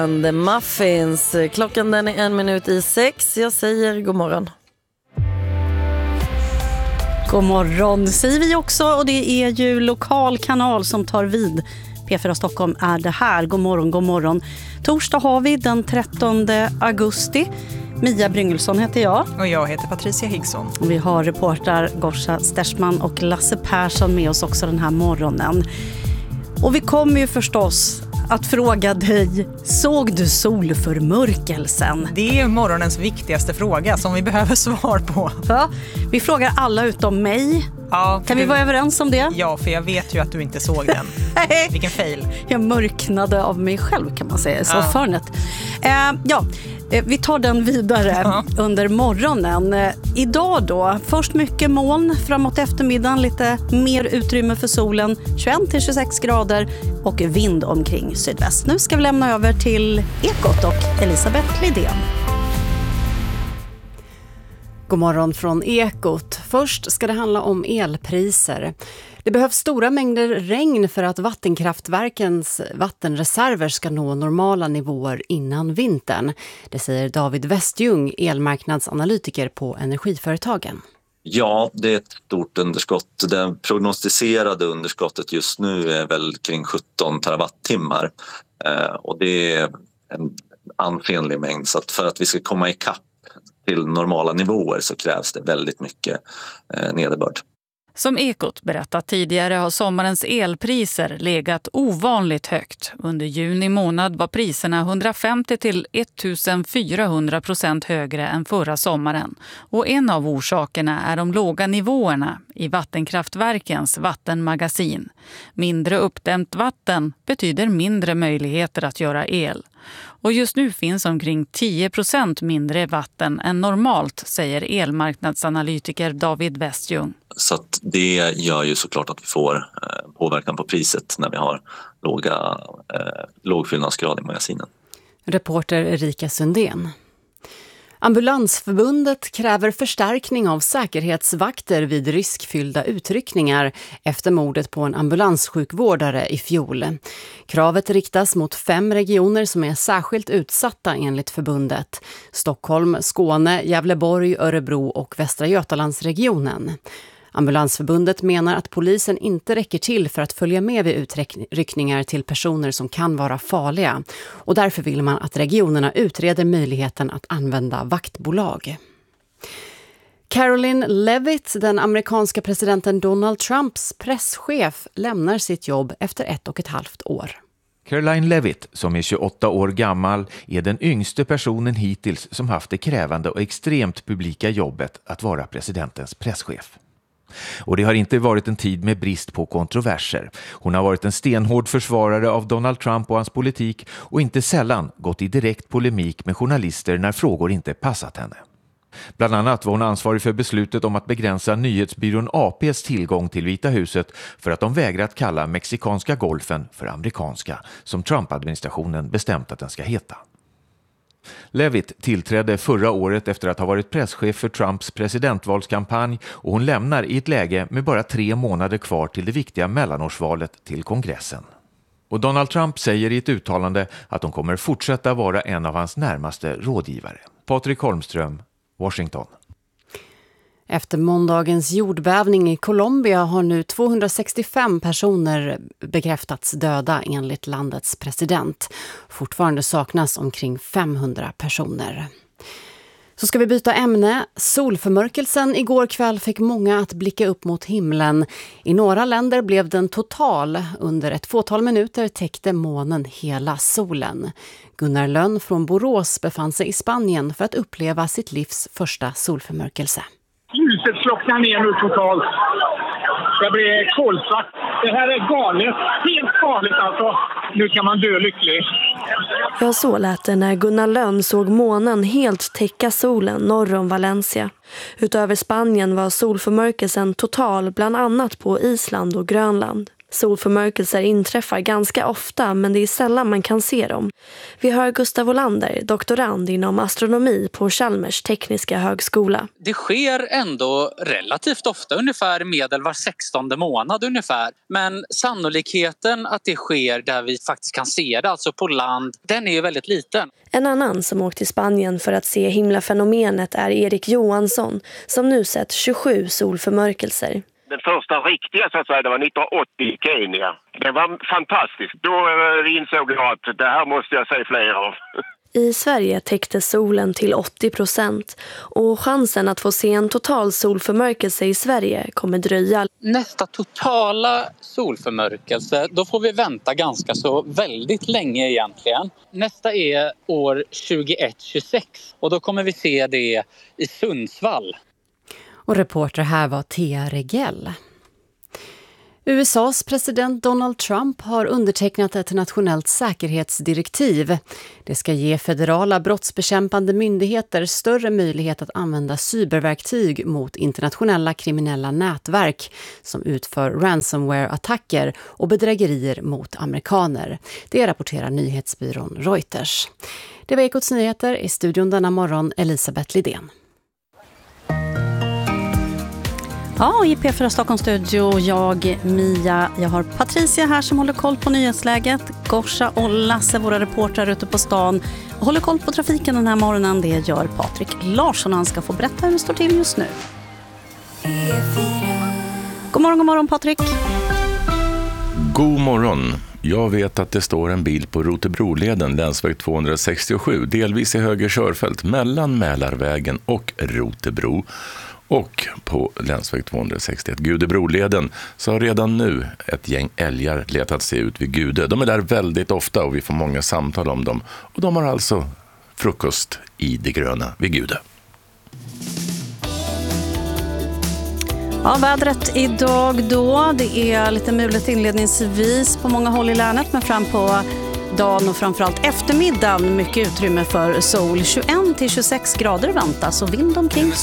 The Muffins. Klockan den är 1:01. Jag säger god morgon. God morgon säger vi också, och det är ju lokal kanal som tar vid. P4 Stockholm är det här. God morgon, god morgon. Torsdag har vi den 13 augusti. Mia Bryngelsson heter jag. Och jag heter Patricia Higgson. Och vi har reportrar Gorsa Stersman och Lasse Persson med oss också den här morgonen. Och vi kommer ju förstås att fråga dig, såg du solförmörkelsen? Det är morgonens viktigaste fråga som vi behöver svar på. Ja, vi frågar alla utom mig. Ja, kan vi vara överens om det? Ja, för jag vet ju att du inte såg den. Vilken fail. Jag mörknade av mig själv kan man säga, så förnet. Vi tar den vidare under morgonen. Idag då, först mycket moln, framåt eftermiddagen lite mer utrymme för solen, 21-26 grader och vind omkring sydväst. Nu ska vi lämna över till Ekot och Elisabeth Lidén. God morgon från Ekot. Först ska det handla om elpriser. Det behövs stora mängder regn för att vattenkraftverkens vattenreserver ska nå normala nivåer innan vintern. Det säger David Westjung, elmarknadsanalytiker på Energiföretagen. Ja, det är ett stort underskott. Det prognostiserade underskottet just nu är väl kring 17 terawattimmar. Och det är en ansenlig mängd. Så att för att vi ska komma ikapp till normala nivåer så krävs det väldigt mycket nederbörd. Som Ekot berättat tidigare har sommarens elpriser legat ovanligt högt. Under juni månad var priserna 150-1400% högre än förra sommaren. Och en av orsakerna är de låga nivåerna i vattenkraftverkens vattenmagasin. Mindre uppdämt vatten betyder mindre möjligheter att göra el. Och just nu finns omkring 10% mindre vatten än normalt, säger elmarknadsanalytiker David Westjung. Så att det gör ju såklart att vi får påverkan på priset när vi har låg fyllnadsgrad i magasinen. Reporter Erika Sundén. Ambulansförbundet kräver förstärkning av säkerhetsvakter vid riskfyllda utryckningar efter mordet på en ambulanssjukvårdare i fjol. Kravet riktas mot 5 regioner som är särskilt utsatta enligt förbundet. Stockholm, Skåne, Gävleborg, Örebro och Västra Götalandsregionen. Ambulansförbundet menar att polisen inte räcker till för att följa med vid utryckningar till personer som kan vara farliga. Och därför vill man att regionerna utreder möjligheten att använda vaktbolag. Caroline Levitt, den amerikanska presidenten Donald Trumps presschef, lämnar sitt jobb efter 1,5 år. Caroline Levitt, som är 28 år gammal, är den yngste personen hittills som haft det krävande och extremt publika jobbet att vara presidentens presschef. Och det har inte varit en tid med brist på kontroverser. Hon har varit en stenhård försvarare av Donald Trump och hans politik och inte sällan gått i direkt polemik med journalister när frågor inte passat henne. Bland annat var hon ansvarig för beslutet om att begränsa nyhetsbyrån APs tillgång till Vita huset för att de vägrat kalla mexikanska golfen för amerikanska, som Trump-administrationen bestämt att den ska heta. Levitt tillträdde förra året efter att ha varit presschef för Trumps presidentvalskampanj, och hon lämnar i ett läge med bara 3 månader kvar till det viktiga mellanårsvalet till kongressen. Och Donald Trump säger i ett uttalande att de kommer fortsätta vara en av hans närmaste rådgivare. Patrik Holmström, Washington. Efter måndagens jordbävning i Colombia har nu 265 personer bekräftats döda enligt landets president. Fortfarande saknas omkring 500 personer. Så ska vi byta ämne. Solförmörkelsen igår kväll fick många att blicka upp mot himlen. I några länder blev den total. Under ett fåtal minuter täckte månen hela solen. Gunnar Lönn från Borås befann sig i Spanien för att uppleva sitt livs första solförmörkelse. Ljuset slocknar ner nu totalt. Det blir kolsvart. Det här är galet. Helt galet alltså. Nu kan man dö lycklig. Ja, så lät det när Gunnar Lönn såg månen helt täcka solen norr om Valencia. Utöver Spanien var solförmörkelsen total bland annat på Island och Grönland. Solförmörkelser inträffar ganska ofta, men det är sällan man kan se dem. Vi hör Gustav Olander, doktorand inom astronomi på Chalmers tekniska högskola. Det sker ändå relativt ofta, ungefär medel var 16:e månad ungefär. Men sannolikheten att det sker där vi faktiskt kan se det, alltså på land, den är ju väldigt liten. En annan som åkt till Spanien för att se himlafenomenet är Erik Johansson, som nu sett 27 solförmörkelser. Den första riktiga så att säga, det var 1980 i Kenya. Det var fantastiskt. Då insåg jag att det här måste jag se fler av. I Sverige täckte solen till 80% och chansen att få se en total solförmörkelse i Sverige kommer dröja. Nästa totala solförmörkelse, då får vi vänta ganska så väldigt länge egentligen. Nästa är år 2126 och då kommer vi se det i Sundsvall. Och reporter här var Thea Regell. USAs president Donald Trump har undertecknat ett nationellt säkerhetsdirektiv. Det ska ge federala brottsbekämpande myndigheter större möjlighet att använda cyberverktyg mot internationella kriminella nätverk som utför ransomware-attacker och bedrägerier mot amerikaner. Det rapporterar nyhetsbyrån Reuters. Det var Ekots nyheter, i studion denna morgon Elisabeth Lidén. Ja, i P4 Stockholmsstudio, jag har Patricia här som håller koll på nyhetsläget. Gorsa och Lasse, våra reportrar ute på stan, och håller koll på trafiken den här morgonen. Det gör Patrik Larsson, han ska få berätta hur det står till just nu. God morgon Patrik. God morgon. Jag vet att det står en bil på Rotebroleden, länsväg 267, delvis i höger körfält mellan Mälarvägen och Rotebro. Och på länsväg 261 Gudebroleden så har redan nu ett gäng älgar letat sig ut vid Gude. De är där väldigt ofta och vi får många samtal om dem. Och de har alltså frukost i det gröna vid Gude. Ja, vädret idag då, det är lite mulet inledningsvis på många håll i länet, men fram på dagen och framförallt eftermiddagen mycket utrymme för sol. 21-26 grader väntas och vind omkring